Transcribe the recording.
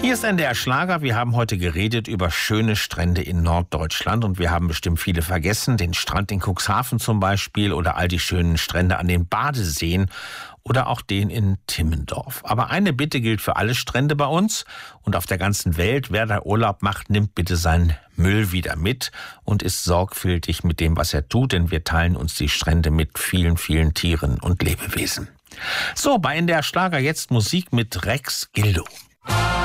Hier ist NDR Schlager. Wir haben heute geredet über schöne Strände in Norddeutschland und wir haben bestimmt viele vergessen. Den Strand in Cuxhaven zum Beispiel oder all die schönen Strände an den Badeseen oder auch den in Timmendorf. Aber eine Bitte gilt für alle Strände bei uns und auf der ganzen Welt. Wer da Urlaub macht, nimmt bitte seinen Müll wieder mit und ist sorgfältig mit dem, was er tut, denn wir teilen uns die Strände mit vielen, vielen Tieren und Lebewesen. So, bei NDR Schlager jetzt Musik mit Rex Gildo.